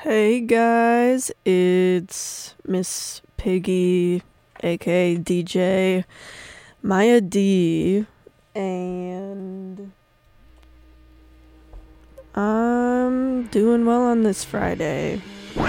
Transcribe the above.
Hey guys, it's Miss Piggy, aka DJ Maya D, and I'm doing well on this Friday.